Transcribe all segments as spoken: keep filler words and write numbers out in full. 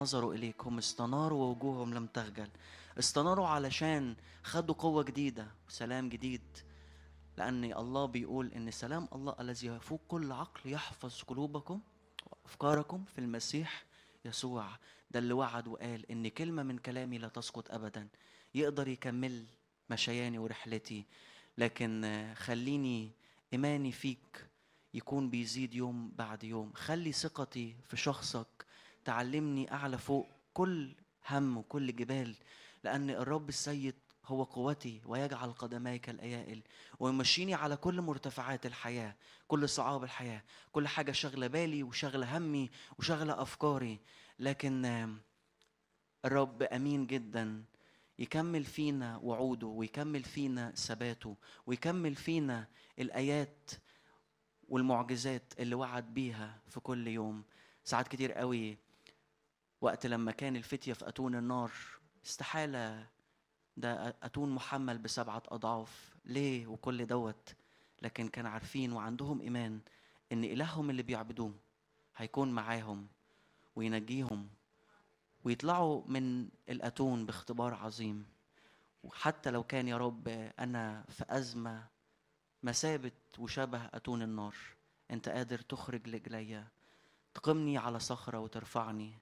نظروا إليك هم استناروا ووجوههم لم تخجل. استناروا علشان خدوا قوة جديدة وسلام جديد، لأن الله بيقول إن سلام الله الذي يفوق كل عقل يحفظ قلوبكم وأفكاركم في المسيح يسوع. ده اللي وعد وقال إن كلمة من كلامي لا تسقط أبدا، يقدر يكمل مشياني ورحلتي. لكن آه، خليني إيماني فيك يكون بيزيد يوم بعد يوم. خلي ثقتي في شخصك تعلمني أعلى فوق كل هم وكل جبال، لأن الرب السيد هو قوتي ويجعل قدماي كالأيائل ويمشيني على كل مرتفعات الحياة، كل صعاب الحياة، كل حاجة شغلة بالي وشغلة همي وشغلة أفكاري. لكن آم، الرب أمين جدا، يكمل فينا وعوده ويكمل فينا ثباته ويكمل فينا الآيات والمعجزات اللي وعد بيها في كل يوم. ساعات كتير قوي وقت لما كان الفتية في أتون النار، استحالة ده أتون محمل بسبعة أضعاف ليه وكل دوت، لكن كان عارفين وعندهم إيمان إن إلههم اللي بيعبدوه هيكون معاهم وينجيهم ويطلعوا من الأتون باختبار عظيم. وحتى لو كان يا رب أنا في أزمة مثابة وشبه أتون النار، أنت قادر تخرج رجليا، تقمني على صخرة وترفعني.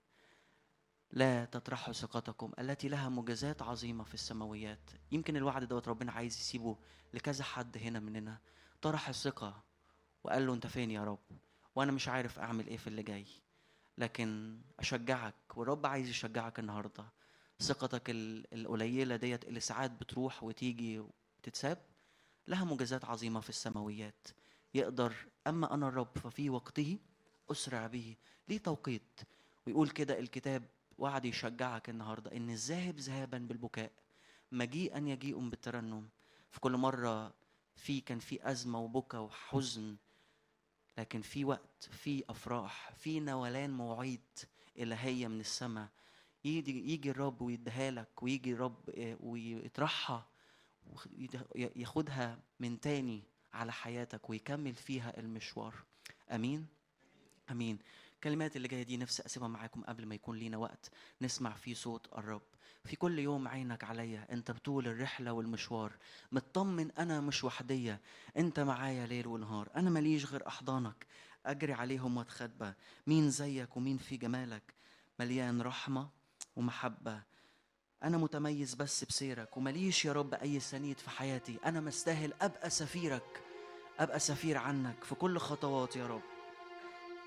لا تطرحوا ثقتكم التي لها مجازات عظيمة في السماويات. يمكن الوعد دوت ربنا عايز يسيبه لكذا حد هنا مننا طرح الثقة وقال له انت فين يا رب وانا مش عارف اعمل ايه في اللي جاي، لكن اشجعك والرب عايز يشجعك النهاردة. ثقتك ال- القليلة ديت اللي ساعات بتروح وتيجي وتتساب لها مجازات عظيمة في السماويات. يقدر أما أنا الرب ففي وقته أسرع به، ليه توقيت. ويقول كده الكتاب وعد يشجعك النهاردة إن الذاهب ذهابا بالبكاء مجيئا يجيء بالترنم. في كل مرة في كان في أزمة وبكى وحزن، لكن في وقت في أفراح في نولان مواعيد إلهية من السماء. يجي يجي الرب ويديها لك، ويجي الرب آه، ويطرحها ياخدها من تاني على حياتك ويكمل فيها المشوار. امين امين. الكلمات اللي جايه دي نفسي اسيبها معاكم قبل ما يكون لينا وقت نسمع فيه صوت الرب. في كل يوم عينك عليا، انت بطول الرحله والمشوار، مطمن انا مش وحديه، انت معايا ليل ونهار، انا ماليش غير احضانك اجري عليهم واتخبى. مين زيك ومين في جمالك، مليان رحمه ومحبه. أنا متميز بس بسيرك ومليش يا رب أي سنيد في حياتي، أنا مستاهل أبقى سفيرك، أبقى سفير عنك في كل خطوات يا رب.